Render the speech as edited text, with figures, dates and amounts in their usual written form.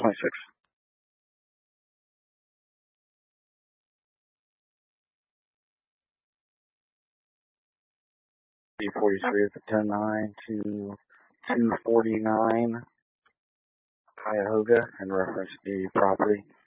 26. 43 at the 10-9 to 249 Cuyahoga in reference to the property.